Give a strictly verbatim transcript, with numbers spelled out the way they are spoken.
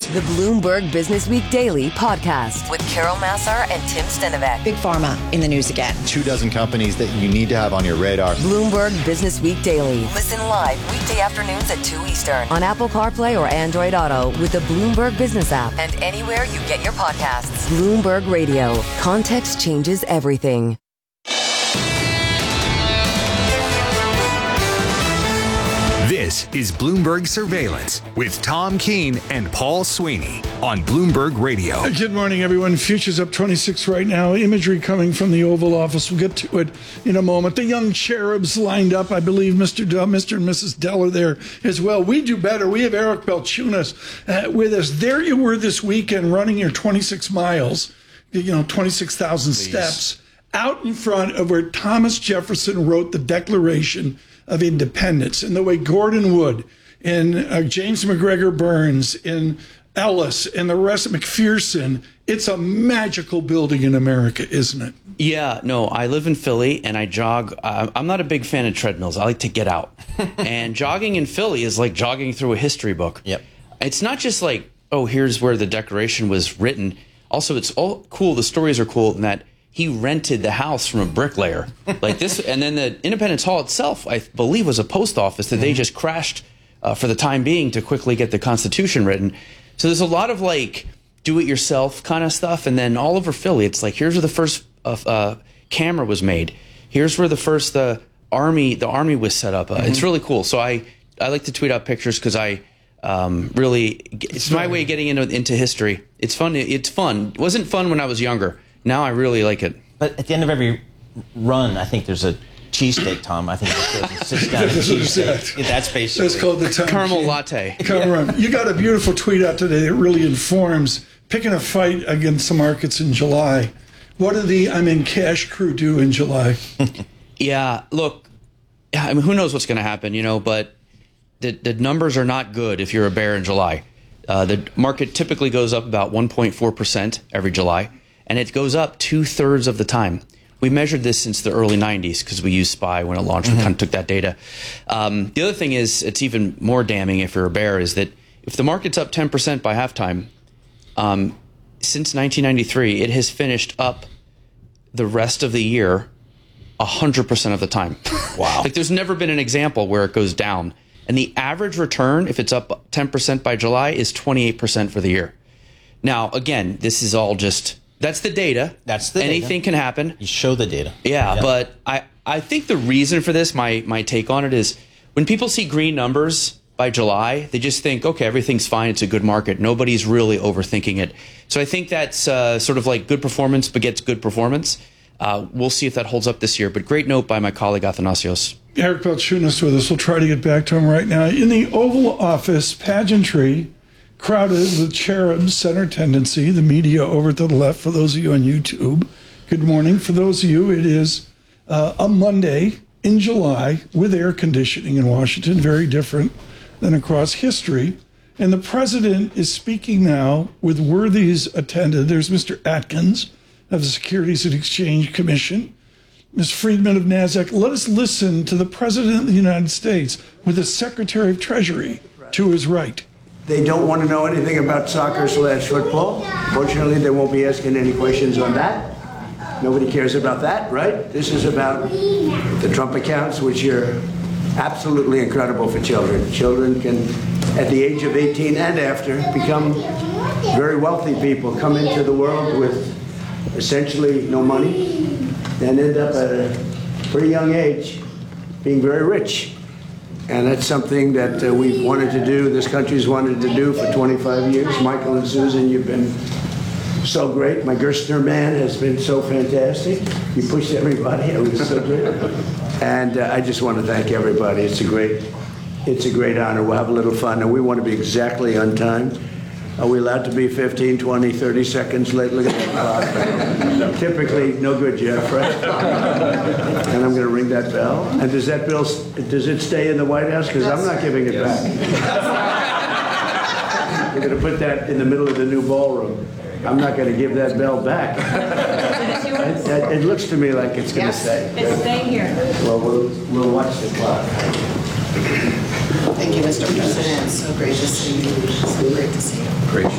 the Bloomberg Business Week Daily podcast with Carol Massar and Tim Stenovec. Big Pharma in the news again. Two dozen companies that you need to have on your radar. Bloomberg Business Week Daily. Listen live weekday afternoons at two Eastern on Apple CarPlay or Android Auto with the Bloomberg Business app and anywhere you get your podcasts. Bloomberg Radio. Context changes everything. This is Bloomberg Surveillance with Tom Keene and Paul Sweeney on Bloomberg Radio. Good morning, everyone. Futures up twenty-six right now. Imagery coming from the Oval Office. We'll get to it in a moment. The young cherubs lined up. I believe Mister D- Mister and Missus Dell are there as well. We do better. We have Eric Balchunas uh, with us. There you were this weekend running your twenty-six miles, you know, twenty-six thousand steps out in front of where Thomas Jefferson wrote the Declaration of Independence, and the way Gordon Wood and uh, James McGregor Burns and Ellis and the rest of McPherson, it's a magical building in America, isn't it? Yeah, no, I live in Philly and I jog. Uh, I'm not a big fan of treadmills. I like to get out. And jogging in Philly is like jogging through a history book. Yep. It's not just like, oh, here's where the Declaration was written. Also, it's all cool. The stories are cool in that he rented the house from a bricklayer like this. And then the Independence Hall itself, I believe, was a post office that they just crashed uh, for the time being to quickly get the Constitution written. So there's a lot of like do-it-yourself kind of stuff. And then all over Philly, it's like, here's where the first uh, uh, camera was made. Here's where the first uh, army, the army was set up. Uh, mm-hmm. It's really cool. So I, I like to tweet out pictures because I um, really, it's my way of getting into, into history. It's fun. It's fun. It wasn't fun when I was younger. Now I really like it. But at the end of every run, I think there's a cheesesteak, Tom. I think it sits down and cheesesteak. Yeah, that's basically. That's called the time caramel latte. Caramel. You got a beautiful tweet out today that really informs picking a fight against the markets in July. What did the I'm in cash crew do in July? Yeah, look, I mean, who knows what's going to happen, you know, but the, the numbers are not good if you're a bear in July. Uh, the market typically goes up about one point four percent every July. And it goes up two-thirds of the time. We measured this since the early nineties because we used S P Y when it launched. Mm-hmm. We kind of took that data. Um, the other thing is, it's even more damning if you're a bear, is that if the market's up ten percent by halftime, um, since nineteen ninety-three, it has finished up the rest of the year one hundred percent of the time. Wow. Like there's never been an example where it goes down. And the average return, if it's up ten percent by July, is twenty-eight percent for the year. Now, again, this is all just... That's the data. That's the Anything data. can happen. You show the data. Yeah, yeah, but I, I think the reason for this, my, my take on it is, when people see green numbers by July, they just think, okay, everything's fine, it's a good market. Nobody's really overthinking it. So I think that's uh, sort of like good performance begets good performance. Uh, we'll see if that holds up this year. But great note by my colleague Athanasios. Eric Balchunas with us. We'll try to get back to him right now. In the Oval Office, pageantry crowded with cherubs, center tendency, the media over to the left for those of you on YouTube. Good morning. For those of you, it is uh, a Monday in July with air conditioning in Washington, very different than across history. And the president is speaking now with worthies attended. There's Mister Atkins of the Securities and Exchange Commission, Miz Friedman of NASDAQ. Let us listen to the President of the United States with the Secretary of Treasury to his right. They don't want to know anything about soccer slash football. Fortunately, they won't be asking any questions on that. Nobody cares about that, right? This is about the Trump accounts, which are absolutely incredible for children. Children can, at the age of eighteen and after, become very wealthy people, come into the world with essentially no money, and end up at a pretty young age being very rich. And that's something that uh, we've wanted to do, this country's wanted to do for twenty-five years. Michael and Susan, you've been so great. My Gerstner man has been so fantastic. You pushed everybody, it was so good. And uh, I just want to thank everybody. It's a great, it's a great honor. We'll have a little fun, and we want to be exactly on time. Are we allowed to be fifteen, twenty, thirty seconds late? Look at that clock. Typically, no good, Jeff, right? And I'm going to ring that bell. And does that bill, does it stay in the White House? Because I'm not giving it back. We're going to put that in the middle of the new ballroom. I'm not going to give that bell back. It, it, it looks to me like it's going to yes, stay. It's staying here. Well, we'll, we'll watch the clock. Thank you, Mister President. So great to see you. So great to see you. Great.